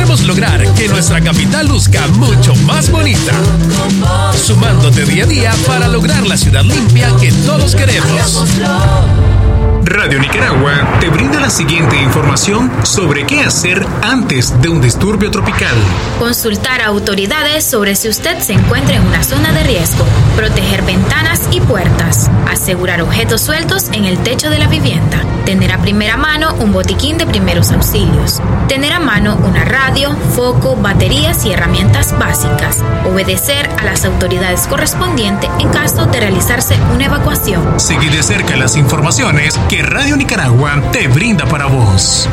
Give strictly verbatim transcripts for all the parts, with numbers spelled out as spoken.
podemos lograr que nuestra capital luzca mucho más bonita. Sumándote día a día para lograr la ciudad limpia que todos queremos. Radio Nicaragua te brinda la siguiente información sobre qué hacer antes de un disturbio tropical. Consultar a autoridades sobre si usted se encuentra en una zona de riesgo. Proteger ventanas y puertas. Asegurar objetos sueltos en el techo de la vivienda. Tener a primera mano un botiquín de primeros auxilios. Tener a mano una radio, foco, baterías y herramientas básicas. Obedecer a las autoridades correspondientes en caso de realizarse una evacuación. Seguir de cerca las informaciones que Radio Nicaragua te brinda para vos.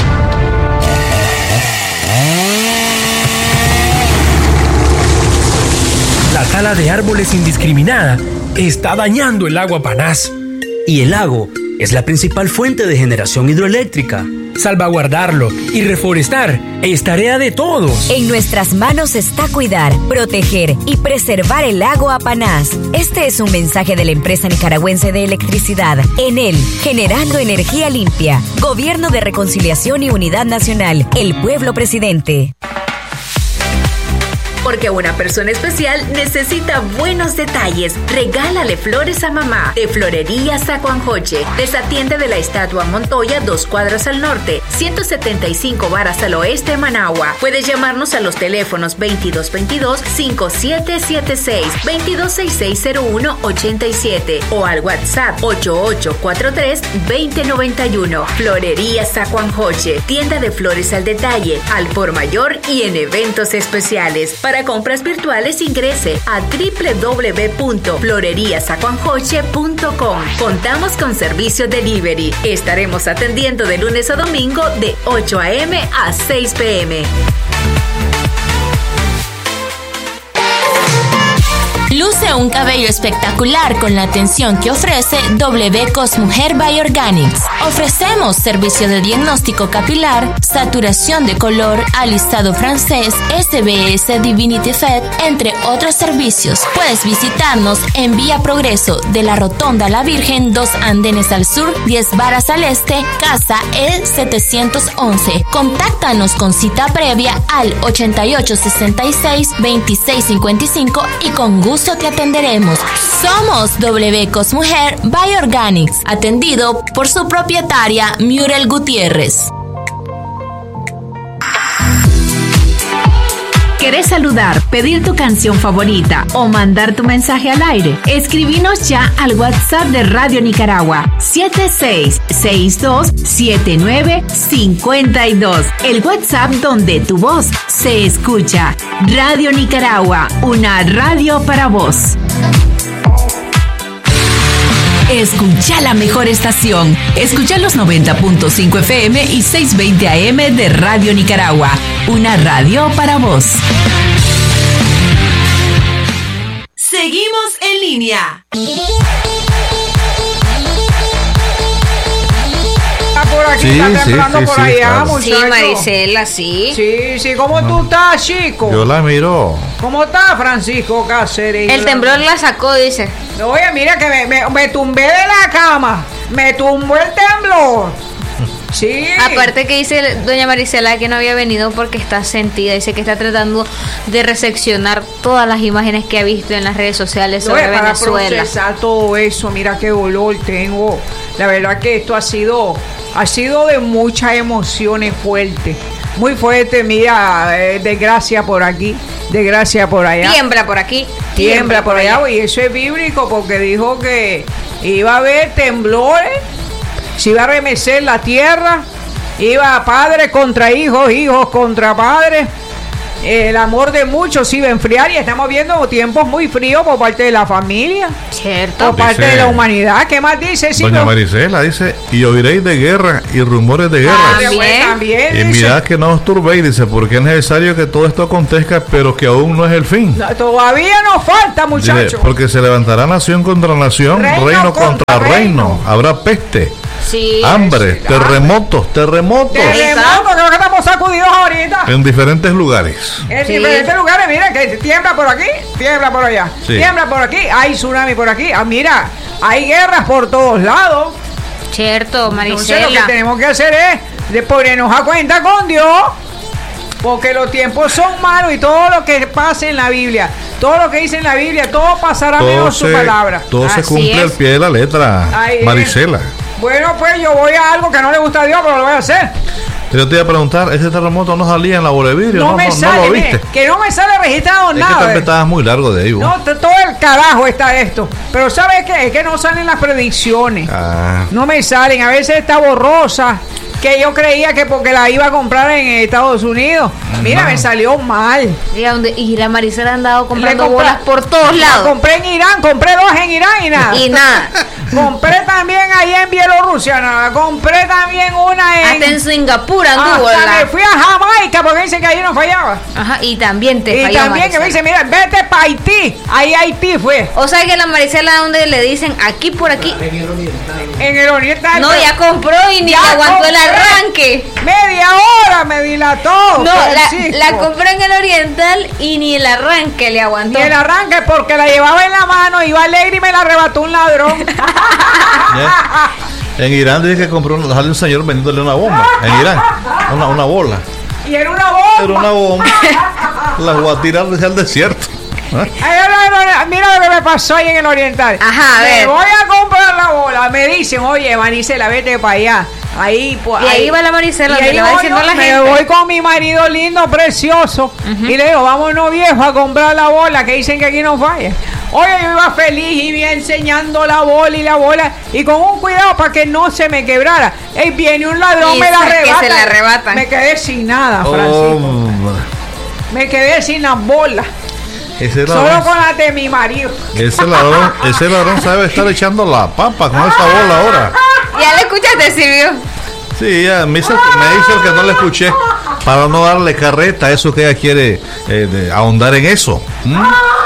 La tala de árboles indiscriminada está dañando el lago Apanás. Y el lago es la principal fuente de generación hidroeléctrica. Salvaguardarlo y reforestar es tarea de todos. En nuestras manos está cuidar, proteger y preservar el lago Apanás. Este es un mensaje de la empresa nicaragüense de electricidad, Enel, generando energía limpia. Gobierno de Reconciliación y Unidad Nacional, el pueblo presidente. Porque una persona especial necesita buenos detalles. Regálale flores a mamá. De Florería Zacuanjoche. Desatiende de la Estatua Montoya, dos cuadras al norte, ciento setenta y cinco varas al oeste de Managua. Puedes llamarnos a los teléfonos veintidós veintidós, cincuenta y siete setenta y seis, veintidós sesenta y seis cero uno ochenta y siete o al WhatsApp ocho ocho cuatro tres, veinte noventa y uno. Florería Zacuanjoche. Tienda de flores al detalle, al por mayor y en eventos especiales. Para Para compras virtuales ingrese a doble u doble u doble u punto florería zacuanjoche punto com. Contamos con servicio delivery. Estaremos atendiendo de lunes a domingo de ocho a.m. a seis p.m. Luce un cabello espectacular con la atención que ofrece W Cosmujer by Organics. Ofrecemos servicio de diagnóstico capilar, saturación de color, alisado francés, S B S Divinity Fed, entre otros servicios. Puedes visitarnos en Vía Progreso de la Rotonda La Virgen, dos andenes al sur, diez varas al este, casa E setecientos once. Contáctanos con cita previa al ochenta y ocho sesenta y seis, veintiséis cincuenta y cinco y con gusto te atenderemos. Somos W Cosmujer by Organics, atendido por su propietaria Muriel Gutiérrez. ¿Querés saludar, pedir tu canción favorita o mandar tu mensaje al aire? Escribinos ya al WhatsApp de Radio Nicaragua siete seis seis dos siete nueve cinco dos. El WhatsApp donde tu voz se escucha. Radio Nicaragua, una radio para vos. Escucha la mejor estación. Escucha los noventa punto cinco F M y seiscientos veinte A M de Radio Nicaragua. Una radio para vos. Seguimos en línea. Por aquí, sí, está temblando sí, por sí, allá, claro. muchacho. Sí, Maricela, sí. Sí, sí, ¿cómo tú estás, chico? Yo la miro. ¿Cómo estás, Francisco Cáceres? El temblor la sacó, dice. Oye, mira que me, me, me tumbé de la cama. Me tumbó el temblor. Sí. Aparte que dice doña Maricela que no había venido porque está sentida. Dice que está tratando de reseccionar todas las imágenes que ha visto en las redes sociales sobre Oye, para Venezuela. procesar todo eso, mira qué dolor tengo. La verdad que esto ha sido, ha sido de muchas emociones fuertes. Muy fuerte, mira, eh, desgracia por aquí, desgracia por allá. Tiembla por aquí. Tiembla, tiembla por allá. allá. Y eso es bíblico porque dijo que iba a haber temblores. Se iba a remecer la tierra, iba padre contra hijos, hijos contra padres. El amor de muchos se iba a enfriar y estamos viendo tiempos muy fríos por parte de la familia. Cierto. Por parte Dice, de la humanidad. ¿Qué más dice? Sí, doña no? Maricela dice, y oiréis de guerra y rumores de guerra. También, también Y dice, mirad que no os turbéis, dice, porque es necesario que todo esto acontezca, pero que aún no es el fin. no, todavía nos falta, muchachos. Dice, porque se levantará nación contra nación, Reino reino, contra, contra reino. reino. Habrá peste, Sí. hambre, sí, terremotos, terremotos Terremoto, creo que estamos sacudidos ahorita. en diferentes lugares. En Sí. diferentes lugares, mira, que tiembla por aquí, tiembla por allá, Sí. tiembla por aquí, hay tsunami por aquí. Ah, mira, hay guerras por todos lados. Cierto, Entonces lo que Maricela. tenemos que hacer es de ponernos a cuenta con Dios Porque los tiempos son malos y todo lo que pasa en la Biblia, todo lo que dice en la Biblia, todo pasará Todo menos se, su palabra. todo se Así cumple es. al pie de la letra, Ahí es. Marisela. Bueno, pues yo voy a algo que no le gusta a Dios, pero lo voy a hacer. Yo te iba a preguntar, ese terremoto no salía en la bola de vidrio, No, no, me no, no sale, lo mire, viste. que no me sale registrado Es nada. que tal eh. vez estabas muy largo de ahí, vos. No, t- todo el carajo está esto. Pero ¿sabes qué? Es que no salen las predicciones. Ah, No me salen. A veces está borrosa. Que yo creía que porque la iba a comprar en Estados Unidos. Mira, No. me salió mal. ¿Y, a dónde- y la Marisela ha andado comprando Le compré- bolas por todos La lados. compré en Irán, compré dos en Irán y nada. Y nada. Compré también ahí en Bielorrusia, nada. Compré también una en. Hasta en Singapur anduvo Hasta la- me fui a Jamaica porque dicen que ahí no fallaba. Ajá, y también te Y falló, también que me dice, Marisela. mira, vete para Haití. Ahí Haití fue. O sea que la Marisela donde le dicen aquí por aquí. En el oriental. No, ya compró y ni Ya le aguantó el compré. arranque. Media hora me dilató. No, la, Francisco. la compró en el oriental y ni el arranque le aguantó. Ni el arranque porque la llevaba en la mano, iba alegre y me la arrebató un ladrón. ya. En Irán dice que compró un, sale un señor vendiéndole una bomba. En Irán, una, una bola. Y era una bomba. Era una bomba. La voy a tirar hacia el desierto. ¿Eh? Ay, no, no, no, mira lo que me pasó ahí en el oriental. Ajá, a me ver. voy a comprar la bola. Me dicen, oye, Marisela, vete para allá. Ahí, pues. Y ahí va la Marisela, y donde ahí le va voy diciendo yo, a la me gente. voy con mi marido lindo, precioso. Y le digo, vámonos viejo a comprar la bola, que dicen que aquí no falla. Oye, yo iba feliz y iba enseñando la bola y la bola. Y con un cuidado para que no se me quebrara. Y viene un ladrón, Y me la sa- que arrebata. se la arrebatan. Me quedé sin nada, Francisco. Hombre. Me quedé sin las bolas. Ese Solo ladrón, con las de mi marido. ese ladrón, ese ladrón sabe estar echando la papa con esa bola ahora. ¿Ya le escuchaste, Silvio? Sí, ya me hizo, me hizo que no le escuché para no darle carreta a eso que ella quiere eh, de ahondar en eso. ¿Mm?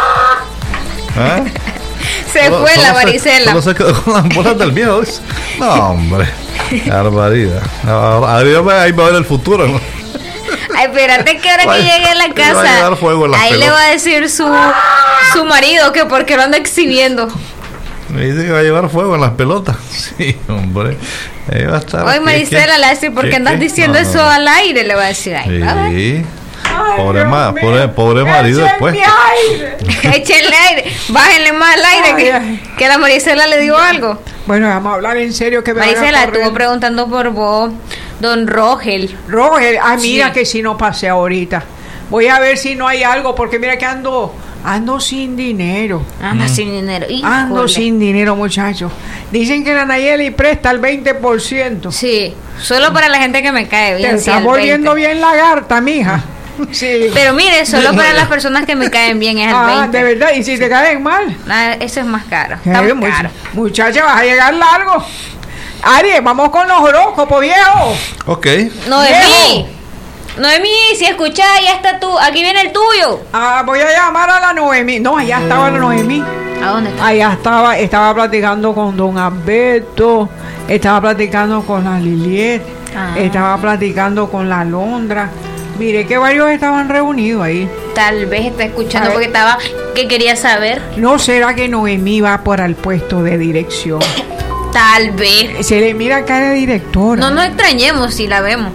¿Ah? Se Solo- fue solo la se- Marisela. Solo se quedó con las bolas del miedo. ¿Ves? No, hombre. Qué barbaridad. Ahora ahí va ahí va a ver el futuro, ¿no? Ay, espérate que ahora que Vaya, llegue a la le va a casa, llevar fuego en las ahí le pelotas. va a decir su, su marido que porque lo anda exhibiendo. Me dice que va a llevar fuego en las pelotas. Sí, hombre. Ahí va a estar. Hoy ¿qué, Marisela qué? le va a decir, ¿por qué ¿Qué, andas qué? diciendo No, no, eso no. al aire? Le va a decir, ay, va, va. Sí. Ay, Pobre, Dios ma, mío. pobre, pobre marido después. Échenme aire. Échenle aire, bájenle más al aire que, Ay, ay. que la Marisela le dio algo. Bueno, vamos a hablar en serio que me van a Marisela correr. estuvo preguntando por vos, don Rogel. Roger, ah, mira Sí. que si no pasé ahorita. Voy a ver si no hay algo, porque mira que ando, ando sin dinero. Anda sin dinero. Ando Híjole. sin dinero, muchachos. Dicen que la Nayeli presta el veinte por ciento. Sí, solo para la gente que me cae bien. Te sí, estás el volviendo veinte. bien lagarta, mija. Sí. Pero mire, solo para las personas que me caen bien es el Ah, veinte. de verdad, y si te caen mal. Ah, eso es más caro. ¿Qué? Está más Much- caro. Muchacha, vas a llegar largo. Aries, vamos con los horóscopos, viejo. Ok. Noemí, Noemí, si escuchás, ya está tú. Aquí viene el tuyo. Ah, voy a llamar a la Noemí. No, allá estaba la Noemí. ¿A dónde está? Allá estaba, estaba platicando con don Alberto, estaba platicando con la Liliet, Ah. estaba platicando con la Londra. Mire que varios estaban reunidos ahí. Tal vez está A escuchando ver. porque estaba que quería saber. ¿No será que Noemí va por el puesto de dirección? Tal vez. Se le mira cara de directora. No nos extrañemos si la vemos.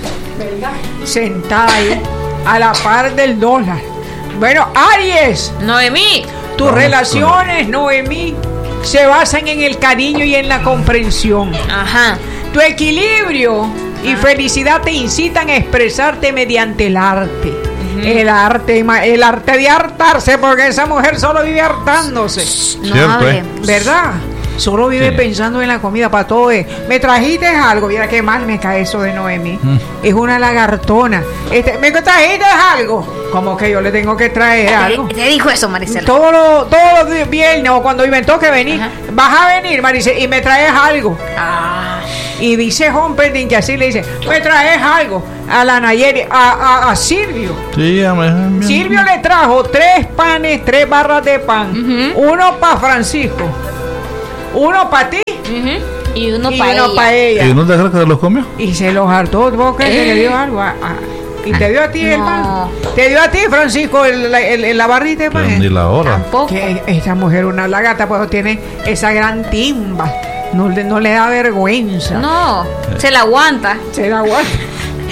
Sentada ahí, a la par del dólar. Bueno, Aries, Noemí. tus Vamos relaciones, Noemí, se basan en el cariño y en la comprensión. Ajá. Tu equilibrio y felicidad te incitan a expresarte mediante el arte. El arte, ma- el arte de hartarse, porque esa mujer solo vive hartándose. No Siempre. hable. ¿Verdad? Solo vive Sí. pensando en la comida para todo. es, Me trajiste algo. Mira qué mal me cae eso de Noemí. Es una lagartona. Este, ¿Me trajiste algo? Como que yo le tengo que traer algo. Te, te dijo eso, Marisela. Todos los todos los viernes o cuando me toque venir, Ajá. vas a venir, Maricel, y me traes algo. Ah. Y dice Humperdinck que así le dice, me traes algo a la Nayeli, a, a, a Silvio. Sí, ya me- Silvio le trajo tres panes, tres barras de pan. Ujú. Uno para Francisco, uno para ti Ujú. Y uno y para uno ella. para ella. ¿Y no te crees que se los comió? Y se los hartó. ¿Vos crees que le dio algo? A- a- y te dio a ti el No. pan. Te dio a ti, Francisco, el, el- el- la barrita de Pero pan. ni la hora. Tampoco. Que esta mujer, una lagarta, pues tiene esa gran timba. No, le- no le da vergüenza. No, se la aguanta. Se la aguanta.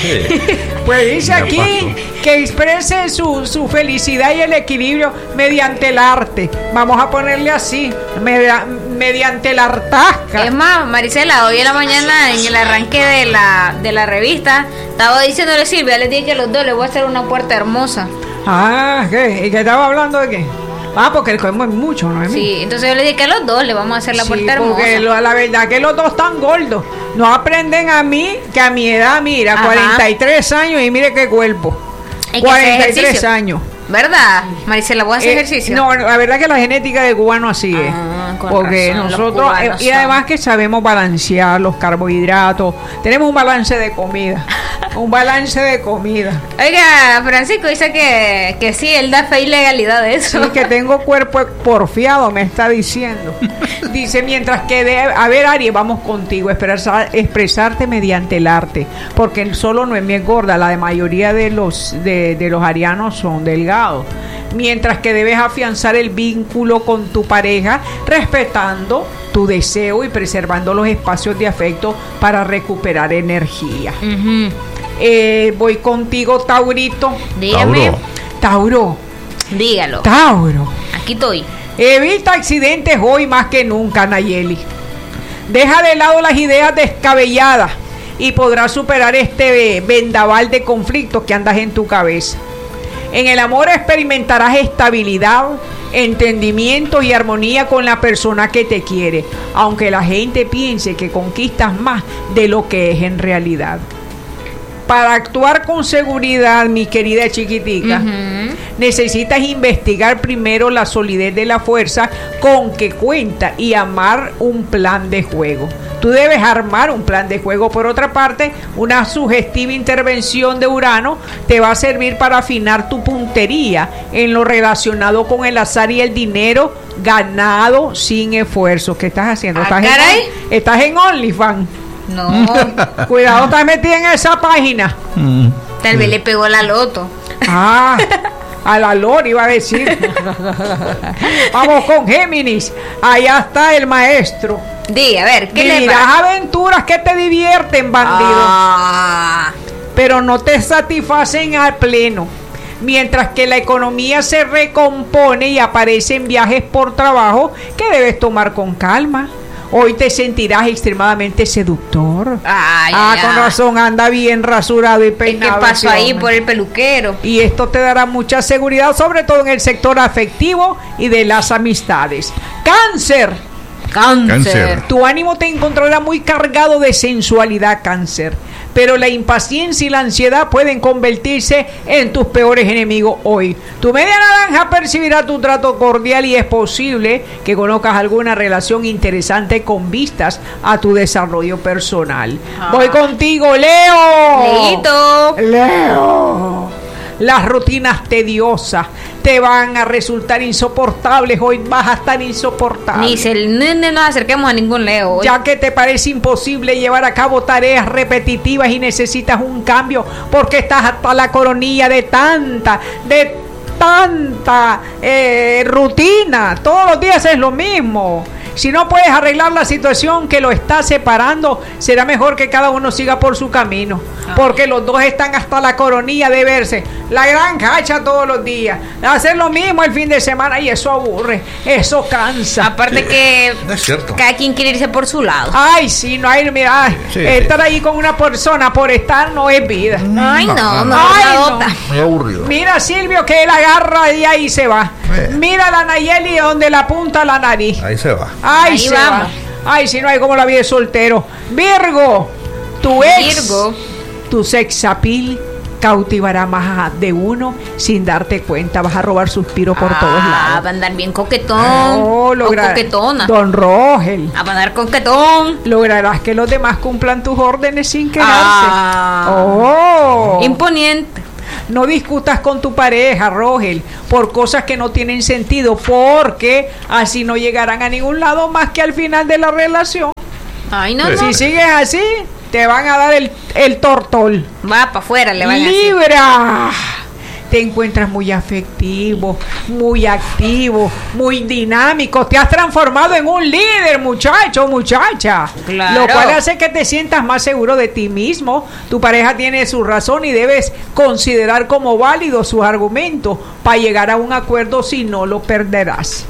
Sí. Pues dice Mira, aquí Paco. que exprese su, su felicidad y el equilibrio mediante el arte. Vamos a ponerle así, media- mediante la artasca. Es más, Marisela, hoy en la mañana en el arranque de la, de la revista estaba diciéndole a Silvia, le dije que los dos le voy a hacer una puerta hermosa. Ah, ¿qué? ¿Y qué estaba hablando de qué? Ah, porque el comemos mucho, ¿no es mío? Sí, entonces yo le dije que a los dos le vamos a hacer la Sí, puerta porque hermosa. lo- la verdad que los dos están gordos. No aprenden a mí, que a mi edad, mira, Ajá. cuarenta y tres años y mire qué cuerpo. Hay que hacer cuarenta y tres ejercicio. años. ¿Verdad? Marisela, ¿voy a hacer Eh, ejercicio? No, la verdad que la genética del cubano así es. Ah, con Porque razón, los nosotros, cubanos eh, y además que sabemos balancear los carbohidratos. Tenemos un balance de comida. un balance de comida. Oiga, Francisco dice que, que sí, él da fe y legalidad de eso. Sí, que tengo cuerpo porfiado, me está diciendo. Dice, mientras que, de, a ver, Ari, vamos contigo, expresar, expresarte mediante el arte, porque solo no es mi gorda, la de mayoría de los, de, de los arianos son delgados. Mientras que debes afianzar el vínculo con tu pareja, respetando tu deseo y preservando los espacios de afecto para recuperar energía. Ujú. Eh, voy contigo, Taurito. Dígame. Tauro. Tauro. Dígalo. Tauro. Aquí estoy. Evita accidentes hoy más que nunca, Nayeli. Deja de lado las ideas descabelladas y podrás superar este vendaval de conflictos que andas en tu cabeza. En el amor experimentarás estabilidad, entendimiento y armonía con la persona que te quiere, aunque la gente piense que conquistas más de lo que es en realidad. Para actuar con seguridad, mi querida chiquitica, Ujú. necesitas investigar primero la solidez de la fuerza con que cuenta y armar un plan de juego. Tú debes armar un plan de juego. Por otra parte, una sugestiva intervención de Urano te va a servir para afinar tu puntería en lo relacionado con el azar y el dinero ganado sin esfuerzo. ¿Qué estás haciendo? Ah, ¿Estás, caray. en, estás en OnlyFans? No, Cuidado, estás metida en esa página. Mm. tal vez le pegó la loto. Ah, a la Lori iba a decir. Vamos con Géminis. Allá está el maestro. Di, a ver, ¿qué le Vivirás pasa? aventuras que te divierten, bandido, Ah, pero no te satisfacen al pleno. Mientras que la economía se recompone y aparecen viajes por trabajo que debes tomar con calma. Hoy te sentirás extremadamente seductor. ay, ah, ay, con ay. razón, anda bien rasurado y Es que peinado. pasó ese ahí hombre. por el peluquero. Y esto te dará mucha seguridad, sobre todo en el sector afectivo y de las amistades. Cáncer. Cáncer. Cáncer. Tu ánimo te encontrará muy cargado de sensualidad, Cáncer. Pero la impaciencia y la ansiedad pueden convertirse en tus peores enemigos hoy. Tu media naranja percibirá tu trato cordial y es posible que conozcas alguna relación interesante con vistas a tu desarrollo personal. Ah. Voy contigo, Leo. Leíto. Leo. Las rutinas tediosas te van a resultar insoportables. Hoy vas a estar insoportable. Ni se ni, ni nos acerquemos a ningún Leo hoy. Ya que te parece imposible llevar a cabo tareas repetitivas y necesitas un cambio porque estás hasta la coronilla de tanta, de tanta eh, rutina. Todos los días es lo mismo. Si no puedes arreglar la situación que lo está separando, será mejor que cada uno siga por su camino, porque los dos están hasta la coronilla de verse. La gran cacha todos los días, hacer lo mismo el fin de semana, y eso aburre, eso cansa. Aparte que No es cierto. cada quien quiere irse por su lado. Ay, sí, no hay, mira, ay, Sí, estar ahí con una persona por estar no es vida. Ay, no, no, no, Ay, la no. otra. Muy aburrido. Mira, Silvio, que él agarra y ahí se va. Eh. Mira la Nayeli donde la apunta la nariz. Ahí se va. Ay, Ahí se vamos. va. Ay, si no hay como la vida de soltero. Virgo, tu ex, Virgo. tu sex appeal cautivará más de uno sin darte cuenta. Vas a robar suspiros por todos Ah, lados. va a andar bien coquetón. Oh, o logra- coquetona. Don Rogel. Ah, va a andar coquetón. Lograrás que los demás cumplan tus órdenes sin quejarse. Ah. Oh. Imponiente. No discutas con tu pareja, Rogel, por cosas que no tienen sentido, porque así no llegarán a ningún lado más que al final de la relación. Ay, no, Sí. no. Si sigues así, te van a dar el, el tortol. Va para afuera, le van a decir. Libra, te encuentras muy afectivo, muy activo, muy dinámico. Te has transformado en un líder, muchacho, muchacha. Claro. Lo cual hace que te sientas más seguro de ti mismo. Tu pareja tiene su razón y debes considerar como válidos sus argumentos para llegar a un acuerdo, si no lo perderás.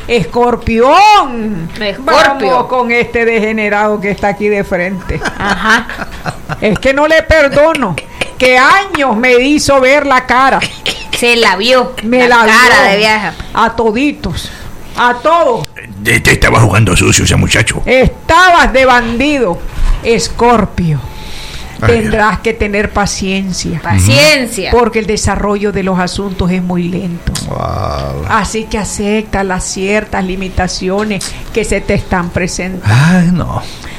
Escorpión. Escorpio. Vamos con este degenerado que está aquí de frente. Ajá. Es que no le perdono. Que años me hizo ver la cara. Se la vio. Me la, la cara vio. de vieja. A toditos. A todos. Te estaba jugando sucio ese muchacho. Estabas de bandido. Escorpio. Ay, Tendrás que tener paciencia. Paciencia. Porque el desarrollo de los asuntos es muy lento. Wow. Así que acepta las ciertas limitaciones que se te están presentando. Ay, no.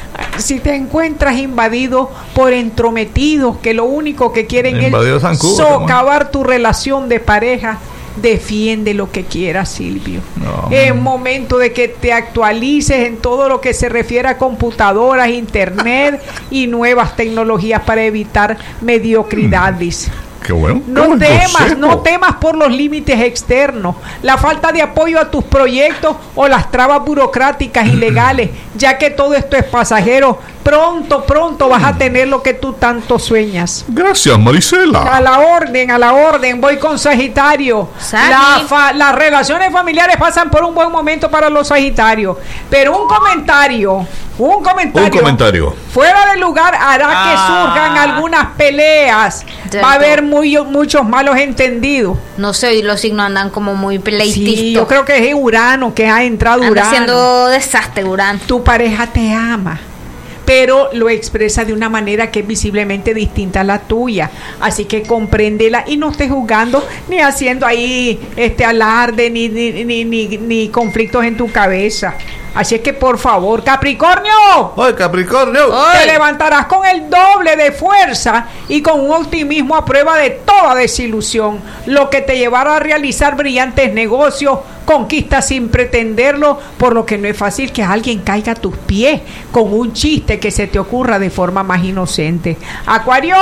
Si te encuentras invadido por entrometidos que lo único que quieren Invadido es Zancudo, socavar tu relación de pareja, defiende lo que quieras, Silvio. No. Es momento de que te actualices en todo lo que se refiere a computadoras, internet y nuevas tecnologías para evitar mediocridades. Qué bueno. Qué No buen temas, consejo. no temas por los límites externos, la falta de apoyo a tus proyectos o las trabas burocráticas y legales, ya que todo esto es pasajero. Pronto, pronto vas a tener lo que tú tanto sueñas. Gracias, Marisela. A la orden, a la orden, voy con Sagitario. Sagi. La fa- las relaciones familiares pasan por un buen momento para los Sagitarios, pero un comentario, un comentario, Un comentario. fuera de lugar hará Ah. que surjan algunas peleas. Cierto. Va a haber muy, muchos malos entendidos. No sé, y los signos andan como muy pleitistas. Sí, yo creo que es Urano, que ha entrado Anda Urano. haciendo desastre, Urano. Tu pareja te ama, pero lo expresa de una manera que es visiblemente distinta a la tuya. Así que compréndela y no estés juzgando ni haciendo ahí este alarde ni, ni, ni, ni, ni conflictos en tu cabeza. Así es que por favor, Capricornio, Oye, Capricornio. te levantarás con el doble de fuerza y con un optimismo a prueba de toda desilusión, lo que te llevará a realizar brillantes negocios, conquistas sin pretenderlo, por lo que no es fácil que alguien caiga a tus pies con un chiste que se te ocurra de forma más inocente. Acuario,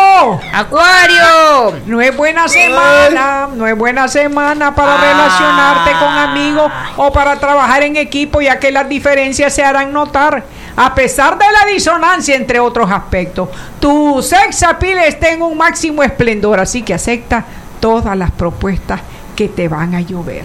Acuario. no es buena semana, no es buena semana para relacionarte con amigos o para trabajar en equipo, ya que las diferencias se harán notar. A pesar de la disonancia entre otros aspectos, tu sex appeal está en un máximo esplendor, así que acepta todas las propuestas que te van a llover.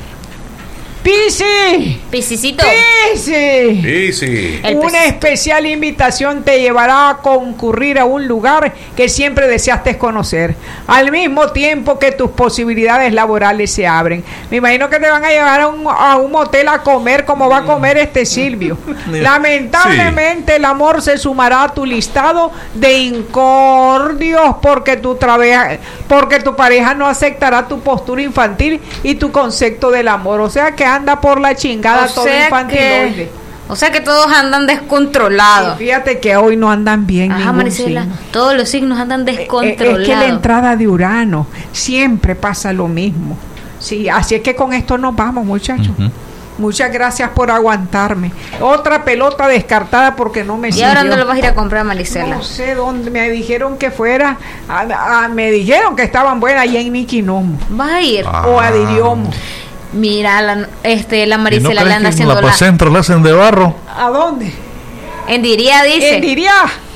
Piscis, Piscisito. Piscis. Sí, sí. El Una pez. especial invitación te llevará a concurrir a un lugar que siempre deseaste conocer, al mismo tiempo que tus posibilidades laborales se abren. Me imagino que te van a llevar a un, a un motel a comer como va a comer este Silvio. Lamentablemente el amor se sumará a tu listado de incordios porque tu, trabe- porque tu pareja no aceptará tu postura infantil y tu concepto del amor. O sea que anda por la chingada O todo sea infantiloide. que- O sea que todos andan descontrolados. Y fíjate que hoy no andan bien. Ajá, ningún Marisela, signo. todos los signos andan Eh, eh, descontrolados. Es que la entrada de Urano siempre pasa lo mismo. Sí, así es que con esto nos vamos, muchachos. Muchas gracias por aguantarme. Otra pelota descartada porque no me ¿Y sirvió. ahora dónde lo vas a ir a comprar, Marisela? No sé dónde. Me dijeron que fuera. a- a- me dijeron que estaban buenas allá en Niquinomo. ¿Vas a ir? O a Diriomo. Mira, la, este, la ¿Y no Marisela le crees anda que haciendo la la... placenta la hacen de barro? ¿A dónde? En Diría dice. En Diría.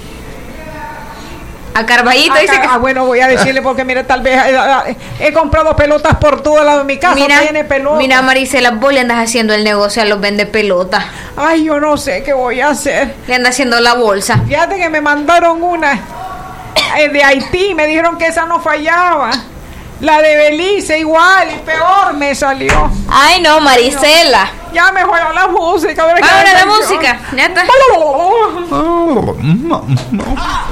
A Carballito Ah, dice que... ah, bueno, voy a decirle porque mira, tal vez eh, eh, he comprado pelotas por todo lado de mi casa. Mira, Tiene pelotas. mira, Marisela, vos le andas haciendo el negocio a los vende pelotas. Ay, yo no sé qué voy a hacer. Le anda haciendo la bolsa. Fíjate que me mandaron una eh, de Haití, me dijeron que esa no fallaba. La de Belice igual, y peor me salió. Ay, no, Marisela. Ya me juega la música. Ahora la música. Ya está. No, no.